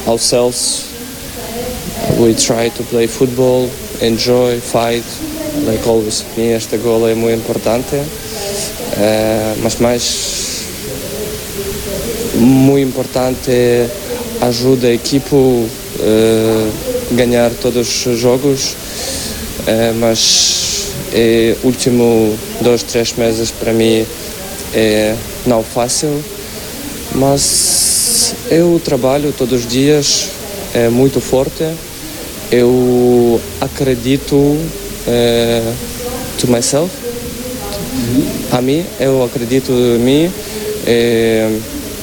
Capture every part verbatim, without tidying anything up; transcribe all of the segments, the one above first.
ourselves. We try to play football, enjoy, fight, like always. Para mim esta gola é muito importante, uh, mas mais muito importante é ajuda a equipe a uh, ganhar todos os jogos, uh, mas é último dois, três meses para mim é não fácil, mas eu trabalho todos os dias, é muito forte. Eu acredito uh, to myself, a mim, eu acredito em mim, é,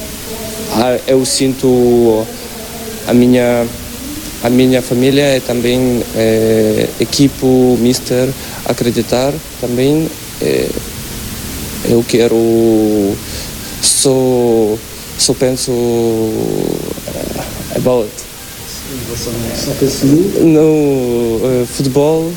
eu sinto a minha, a minha família e também é, equipe, mister, acreditar também. É, eu quero, só, só penso uh, about Só penso no... no uh, futebol,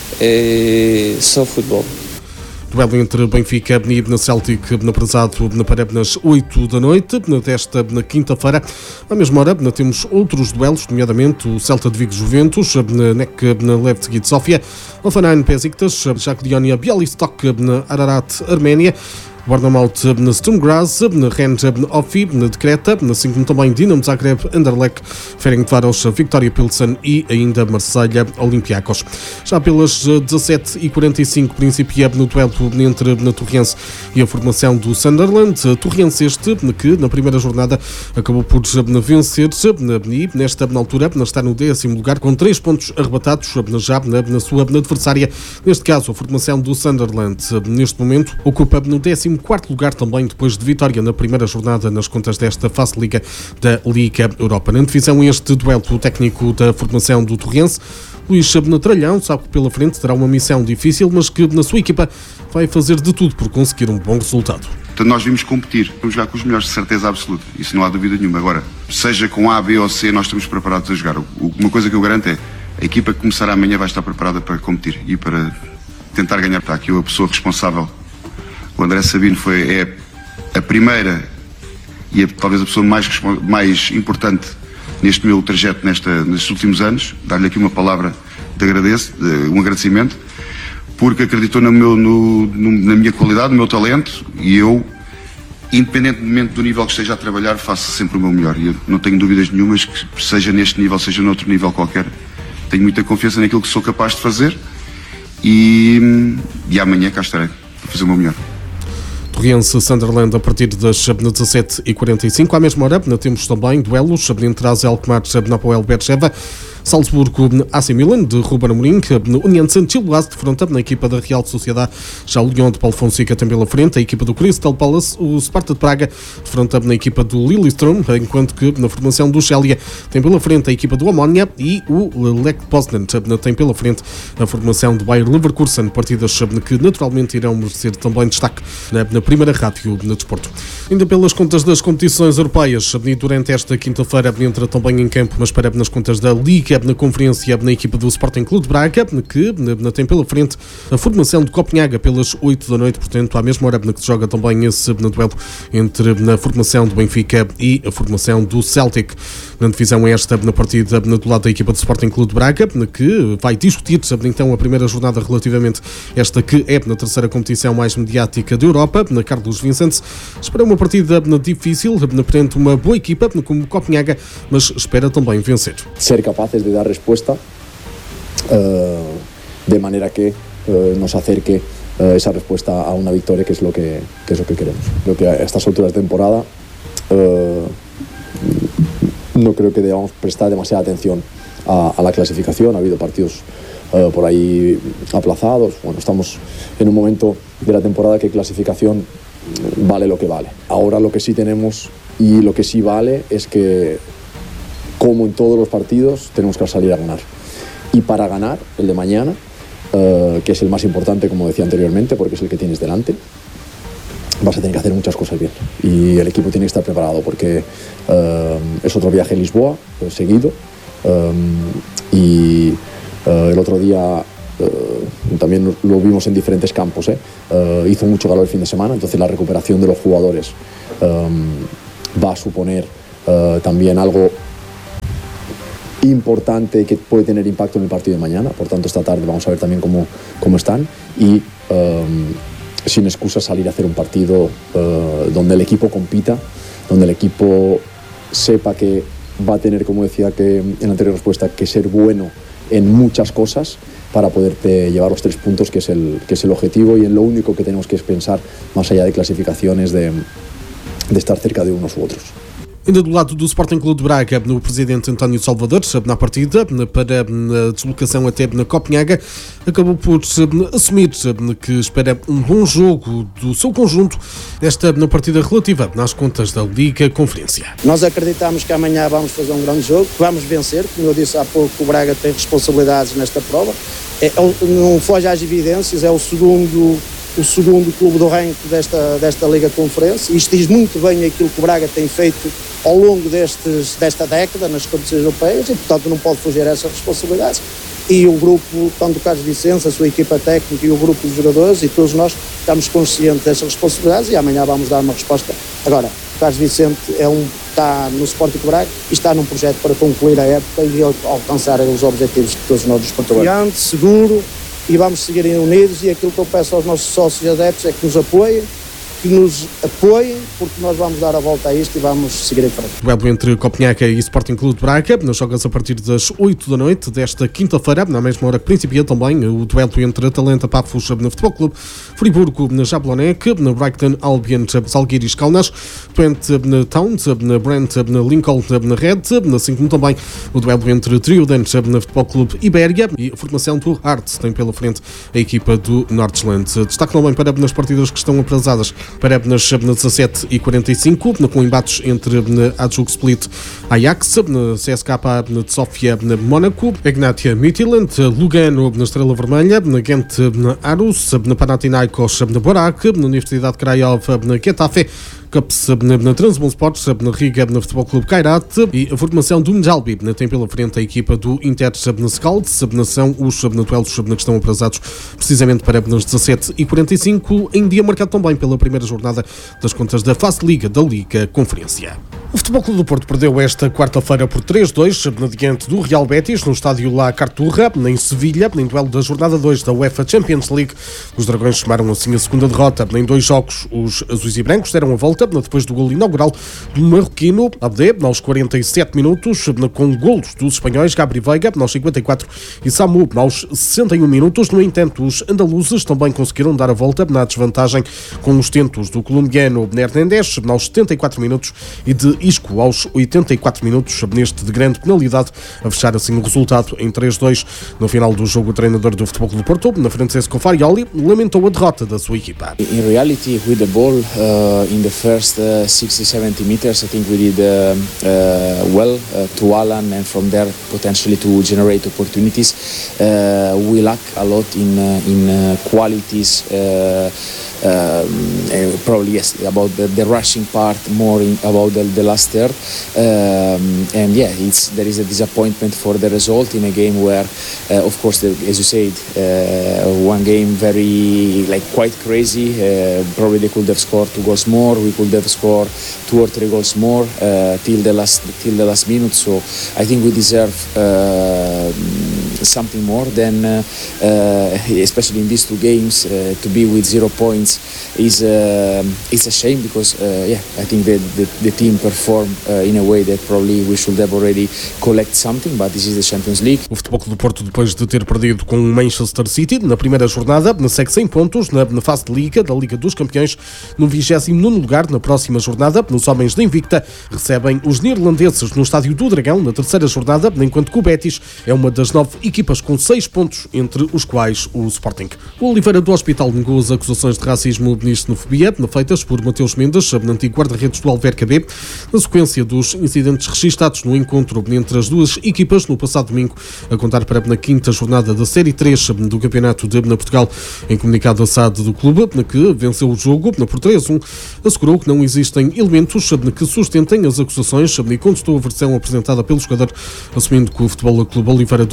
é só futebol. Duelo entre Benfica e Celtic prezado para as oito da noite, desta quinta-feira. À mesma hora temos outros duelos, nomeadamente o Celta de Vigo Juventus, N E C Levski de Sofia, Hoffenheim Besiktas, Shakhtar Bialystok, Ararat Arménia, Bournemouth Sturm Graz, Rennes Ofi de Creta, assim como também Dinamo Zagreb, Anderlecht, Ferencváros, Victoria Pilsen e ainda Marselha Olympiacos. Já pelas dezassete e quarenta e cinco principia no duelo entre a Torrense e a formação do Sunderland. Torrense este que na primeira jornada acabou por vencer e nesta altura está no décimo lugar com três pontos arrebatados já na sua adversária, neste caso a formação do Sunderland. Neste momento ocupa no décimo quarto lugar também depois de vitória na primeira jornada nas contas desta fase Liga da Liga Europa. Na divisão este duelo o técnico da formação do Torrense, Luís Tralhão, sabe que pela frente terá uma missão difícil, mas que na sua equipa vai fazer de tudo por conseguir um bom resultado. Portanto, nós vimos competir, vamos jogar com os melhores, de certeza absoluta, isso não há dúvida nenhuma. Agora, seja com A, B ou C, nós estamos preparados a jogar. Uma coisa que eu garanto é, a equipa que começar amanhã vai estar preparada para competir e para tentar ganhar. Está aqui a pessoa responsável. O André Sabino foi, é a primeira e é, talvez a pessoa mais, mais importante neste meu trajeto nesta, nestes últimos anos. Dar-lhe aqui uma palavra de agradeço, de, um agradecimento, porque acreditou no meu, no, no, na minha qualidade, no meu talento, e eu, independentemente do nível que esteja a trabalhar, faço sempre o meu melhor. E eu não tenho dúvidas nenhumas que seja neste nível, seja noutro nível qualquer, tenho muita confiança naquilo que sou capaz de fazer e, e amanhã cá estarei para fazer o meu melhor. Torrense Sunderland a partir das dezassete e quarenta e cinco. À mesma hora temos também duelos entre AZ Alkmaar e Hapoel Beersheva, Salzburgo A C Milan de Ruben Amorim, União de Saint-Gilloise de fronte na equipa da Real Sociedade, já o Lyon de Paulo Fonseca tem pela frente, a equipa do Crystal Palace, o Sparta de Praga de fronte na equipa do Lillestrøm, enquanto que na formação do Celje tem pela frente a equipa do Omonia e o Lech Poznan tem pela frente a formação do Bayer Leverkusen, partidas que naturalmente irão merecer também destaque na, na primeira rádio no desporto. Ainda pelas contas das competições europeias, durante esta quinta-feira entra também em campo, mas para nas contas da Liga, na conferência na equipa do Sporting Clube de Braga, que tem pela frente a formação de Copenhaga pelas oito da noite, portanto à mesma hora que se joga também esse no duelo entre a formação do Benfica e a formação do Celtic. Na divisão esta, na partida do lado da equipa do Sporting Clube de Braga, que vai discutir então a primeira jornada relativamente esta que é na terceira competição mais mediática da Europa, na Carlos Vicente. Espera uma partida difícil, perante uma boa equipa como Copenhaga, mas espera também vencer. Ser capaces de dar respuesta uh, de manera que uh, nos acerque uh, esa respuesta a una victoria, que es lo que, que es lo que queremos. Creo que a estas alturas de temporada uh, no creo que debamos prestar demasiada atención a, a la clasificación. Ha habido partidos uh, por ahí aplazados. Bueno, estamos en un momento de la temporada que clasificación vale lo que vale. Ahora lo que sí tenemos y lo que sí vale es que, como en todos los partidos, tenemos que salir a ganar. Y para ganar, el de mañana, uh, que es el más importante, como decía anteriormente, porque es el que tienes delante, vas a tener que hacer muchas cosas bien. Y el equipo tiene que estar preparado, porque uh, es otro viaje en Lisboa, uh, seguido. Um, y uh, el otro día uh, también lo vimos en diferentes campos. ¿eh? Uh, hizo mucho calor el fin de semana, entonces la recuperación de los jugadores um, va a suponer uh, también algo importante que puede tener impacto en el partido de mañana. Por tanto, esta tarde vamos a ver también cómo, cómo están y um, sin excusa salir a hacer un partido uh, donde el equipo compita, donde el equipo sepa que va a tener, como decía que en la anterior respuesta, que ser bueno en muchas cosas para poderte llevar los tres puntos, que es el, que es el objetivo, y en lo único que tenemos que pensar, más allá de clasificaciones, de, de estar cerca de unos u otros. Ainda do lado do Sporting Clube de Braga, no presidente António Salvador, na partida, para a deslocação até na Copenhaga, acabou por assumir que espera um bom jogo do seu conjunto nesta na partida relativa nas contas da Liga Conferência. Nós acreditamos que amanhã vamos fazer um grande jogo, vamos vencer, como eu disse há pouco, o Braga tem responsabilidades nesta prova, é, não foge às evidências, é o segundo... o segundo clube do ranking desta, desta Liga Conferência. Isto diz muito bem aquilo que o Braga tem feito ao longo destes, desta década nas competições europeias e, portanto, não pode fugir a essas responsabilidades. E o grupo, tanto o Carlos Vicente, a sua equipa técnica e o grupo de jogadores e todos nós estamos conscientes dessas responsabilidades e amanhã vamos dar uma resposta. Agora, o Carlos Vicente é um, está no Sporting Braga e está num projeto para concluir a época e alcançar os objetivos que todos nós nos controlamos. Seguro, e vamos seguir unidos, e aquilo que eu peço aos nossos sócios e adeptos é que nos apoiem, que nos apoiem, porque nós vamos dar a volta a isto e vamos seguir em frente. O duelo entre Copenhaga e Sporting Clube de Braga nos joga-se a partir das oito da noite desta quinta-feira, na mesma hora que principia também o duelo entre Atalanta Pafos no Futebol Clube, Friburgo na Jablonec, na Brighton Albion Zalgiris Kaunas, Twente na Town, na Brent na Lincoln na Red, assim como também o duelo entre Trioden na Futebol Clube Ibéria e a formação do Hearts tem pela frente a equipa do Nordjylland. Destaque também para nas partidas que estão atrasadas para nas dezassete e quarenta e cinco, com embates entre Hajduk Split Ajax, C S K de Sofia Mónaco, Ignatia Midtjylland, Lugano na Estrela Vermelha, Gent na Aarhus, Panathinaikos na Borac, na Universidade Craiova na Getafe, Cups na Trabzonspor, na Riga na Futebol Clube Kairat e a formação do Ndjalbi tem pela frente a equipa do Inter na Scalds, são os duelos que estão atrasados precisamente para nas dezassete e quarenta e cinco, em dia marcado também pela primeira jornada das contas da Fase Liga da Liga Conferência. O Futebol Clube do Porto perdeu esta quarta-feira por três a dois diante do Real Betis no estádio La Carturra, em Sevilha, em duelo da jornada dois da UEFA Champions League. Os dragões chamaram assim a segunda derrota em dois jogos. Os azuis e brancos deram a volta depois do golo inaugural do marroquino Abde aos quarenta e sete minutos, com golos dos espanhóis Gabri Veiga aos cinquenta e quatro e Samu aos sessenta e um minutos. No entanto, os andaluzes também conseguiram dar a volta na desvantagem com os tentos do colombiano Hernández aos setenta e quatro minutos e de Isco aos oitenta e quatro minutos, neste de grande penalidade, a fechar assim o resultado em três a dois. No final do jogo, o treinador do Futebol Clube do Porto, na Francesco Farioli, lamentou a derrota da sua equipa. In reality, with the ball uh, in the first uh, sixty to seventy meters, I think we did uh, uh, well uh, to Alan and from there potentially to generate opportunities. Uh, we lack a lot in uh, in uh, qualities. Uh, Um, uh, probably yes about the, the rushing part, more in, about the, the last third, um, and yeah, it's there is a disappointment for the result in a game where, uh, of course, the, as you said, uh, one game very like quite crazy. Uh, probably they could have scored two goals more. We could have scored two or three goals more uh, till the last till the last minute. So I think we deserve uh, something more than, uh, uh, especially in these two games, uh, to be with zero points. Is uh, it's a shame because uh, yeah, I think that the, the team performed uh, in a way that probably we should have already collect something, but this is the Champions League. O Futebol Clube do Porto, depois de ter perdido com o Manchester City na primeira jornada, segue cem pontos na, na fase de Liga, da Liga dos Campeões, no vigésimo nono lugar. Na próxima jornada, nos homens da Invicta, recebem os neerlandeses no Estádio do Dragão, na terceira jornada, enquanto que o Betis é uma das nove equipas com seis pontos, entre os quais o Sporting. O Oliveira do Hospital negou as acusações de racismo e xenofobia feitas por Mateus Mendes, antigo guarda-redes do Alverca B, na sequência dos incidentes registados no encontro entre as duas equipas no passado domingo, a contar para na quinta jornada da Série três do Campeonato de Portugal. Em comunicado a S A D do clube, que venceu o jogo por três a um, assegurou que não existem elementos que sustentem as acusações e contestou a versão apresentada pelo jogador, assumindo que o Futebol Clube Oliveira do Hospital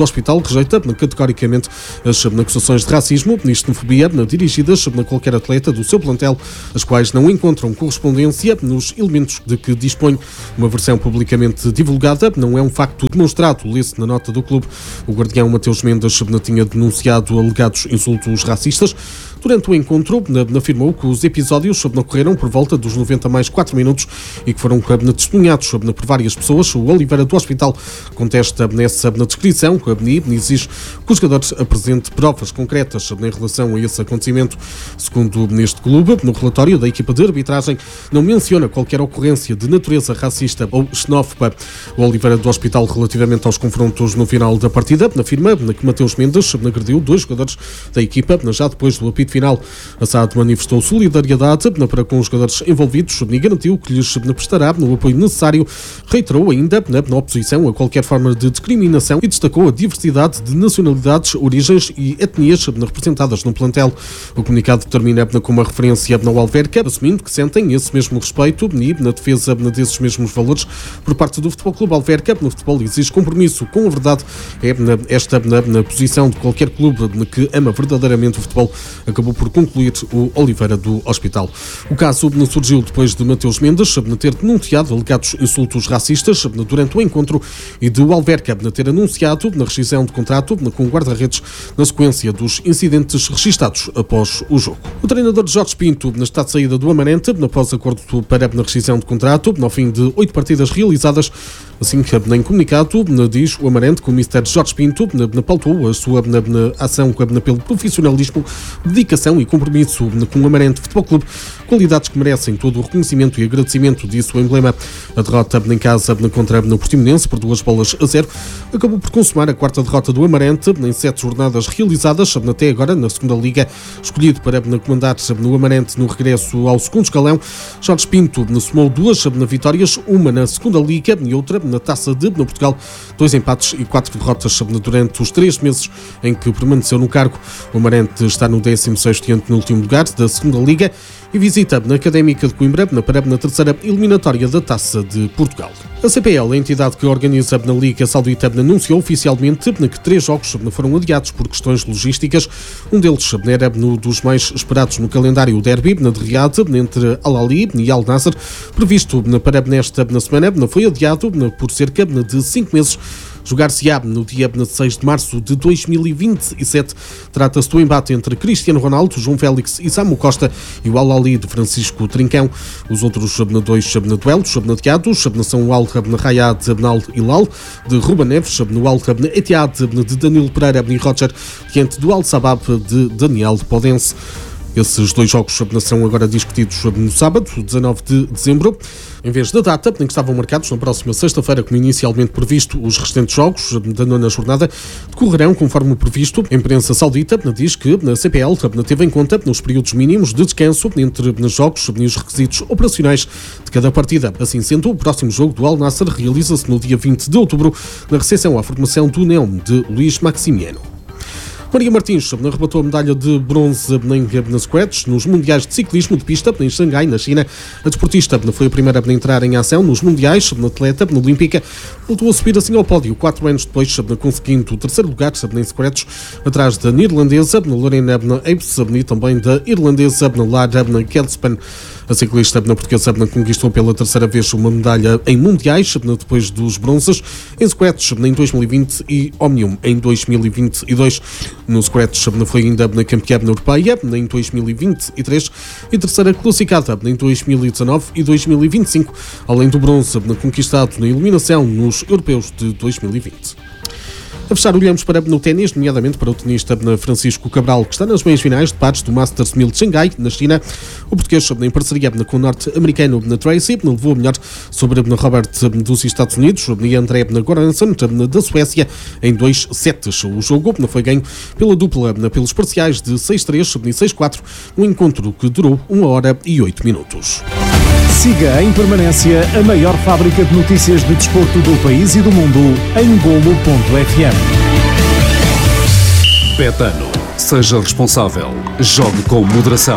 rejeita categoricamente as acusações de racismo e xenofobia dirigidas a qualquer atleta do seu plantel, as quais não encontram correspondência nos elementos de que dispõe. Uma versão publicamente divulgada não é um facto demonstrado, lê-se na nota do clube. O guardião Mateus Mendes tinha denunciado alegados insultos racistas. Durante o encontro, afirmou que os episódios ocorreram por volta dos noventa mais quatro minutos e que foram testemunhados por várias pessoas. O Oliveira do Hospital contesta nessa descrição e exige que o jogador apresente provas concretas em relação a esse acontecimento. Segundo neste clube, no relatório da equipa de arbitragem, não menciona qualquer ocorrência de natureza racista ou xenófoba. O Oliveira do Hospital, relativamente aos confrontos no final da partida, afirma que Mateus Mendes agrediu dois jogadores da equipa já depois do apito final. A S A D manifestou solidariedade para com os jogadores envolvidos e garantiu que lhes prestará o apoio necessário. Reiterou ainda na oposição a qualquer forma de discriminação e destacou a diversidade de nacionalidades, origens e etnias representadas no plantel. O comunicado termina com uma referência ao Alverca, assumindo que sentem esse mesmo respeito e na defesa desses mesmos valores por parte do Futebol Clube Alverca. No futebol exige compromisso com a verdade. É esta na, na posição de qualquer clube que ama verdadeiramente o futebol, acabou por concluir o Oliveira do Hospital. O caso surgiu depois de Mateus Mendes ter denunciado alegados insultos racistas durante o encontro e de o Alverca ter anunciado na rescisão de contrato com o guarda-redes na sequência dos incidentes registados após o jogo. O treinador Jorge Pinto está de saída do Amarante após acordo para a rescisão de contrato ao fim de oito partidas realizadas. Assim que em comunicado diz o Amarante que o mister Jorge Pinto pautou a sua ação pelo profissionalismo, dedicação e compromisso com o Amarante Futebol Clube, qualidades que merecem todo o reconhecimento e agradecimento, disse o emblema. A derrota em casa contra o Portimonense por duas bolas a zero acabou por consumar a quarta derrota do Amarante em sete jornadas realizadas até agora na segunda Liga. Escolhido para comandar no Amarante no regresso ao segundo escalão, Jorge Pinto somou duas vitórias, uma na segunda Liga e outra na Taça de Portugal, dois empates e quatro derrotas durante os três meses em que permaneceu no cargo. O Amarante está no décimo sexto e anteúltimo lugar da segunda Liga e visita na Académica de Coimbra na, na terceira eliminatória da Taça de Portugal. A C P L, a entidade que organiza na Liga Saudita, anunciou oficialmente que três jogos foram adiados por questões logísticas. Um deles era no dos mais esperados no calendário, o derby de Riad entre Al-Ahly e Al-Nassr, previsto para nesta semana, foi adiado por cerca de cinco meses. Jogar-se-á no dia seis de março de dois mil e vinte e sete. Trata-se do embate entre Cristiano Ronaldo, João Félix e Samu Costa e o Al-Ahly de Francisco Trincão. Os outros dois duelos adiados são o Al-Rayad Al-Hilal de Ruben Neves, no Al-Etihad de Danilo Pereira e Roger, diante do Al-Sabab de Daniel Podense. Esses dois jogos são agora discutidos no sábado, dezanove de dezembro, em vez da data em que estavam marcados na próxima sexta-feira, como inicialmente previsto. Os restantes jogos da nona jornada decorrerão conforme previsto. A imprensa saudita diz que a C P L teve em conta nos períodos mínimos de descanso entre os jogos e os requisitos operacionais de cada partida. Assim sendo, o próximo jogo do Al-Nassr realiza-se no dia vinte de outubro, na recepção à formação do Neom de Luís Maximiano. Maria Martins arrebatou a medalha de bronze na squash nos Mundiais de Ciclismo de Pista em Xangai, na China. A desportista foi a primeira a entrar em ação nos Mundiais, na atleta na Olímpica. Voltou a subir assim ao pódio quatro anos depois, conseguindo o terceiro lugar em squash, atrás da neerlandesa Lorena Apes e também da irlandesa Lara Kelspan. A ciclista portuguesa conquistou pela terceira vez uma medalha em Mundiais, depois dos bronzes em squash em dois mil e vinte e Omnium em dois mil e vinte e dois. No squash foi ainda campeã europeia em dois mil e vinte e três e terceira classificada em dois mil e dezanove e dois mil e vinte e cinco, além do bronze conquistado na eliminação nos europeus de dois mil e vinte. A fechar, olhamos para no ténis, nomeadamente para o tenista Francisco Cabral, que está nas meias finais de pares do Masters mil de Xangai, na China. O português, em parceria com o norte-americano Tracy, levou a melhor sobre Robert dos Estados Unidos e André Goranson da Suécia em dois sets. O jogo foi ganho pela dupla pelos parciais de seis três e seis quatro, um encontro que durou uma hora e oito minutos. Siga em permanência a maior fábrica de notícias de desporto do país e do mundo em golo ponto f m. Betano. Seja responsável. Jogue com moderação.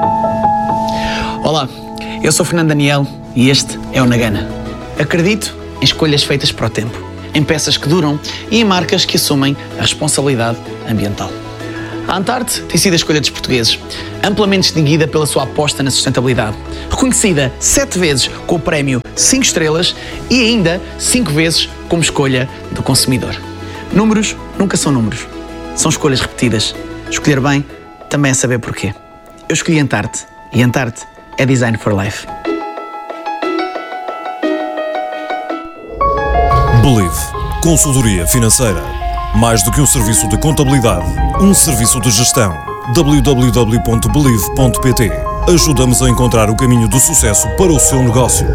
Olá, eu sou Fernando Daniel e este é o Nagana. Acredito em escolhas feitas para o tempo, em peças que duram e em marcas que assumem a responsabilidade ambiental. A Antarte tem sido a escolha dos portugueses, amplamente distinguida pela sua aposta na sustentabilidade, reconhecida sete vezes com o prémio cinco estrelas e ainda cinco vezes como escolha do consumidor. Números nunca são números, são escolhas repetidas. Escolher bem também é saber porquê. Eu escolhi Antarte e Antarte é Design for Life. Believe. Consultoria financeira. Mais do que um serviço de contabilidade, um serviço de gestão. w w w ponto believe ponto p t. Ajuda-nos a encontrar o caminho do sucesso para o seu negócio.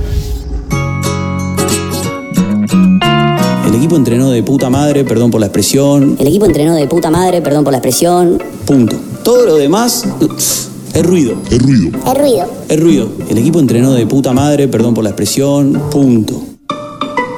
El equipo entrenó de puta madre, perdón por la expresión. El equipo entrenó de puta madre, perdón por la expresión. Punto. Todo lo demás es ruido. Es ruido. Es ruido. Es ruido. El equipo entrenó de puta madre, perdón por la expresión. Punto.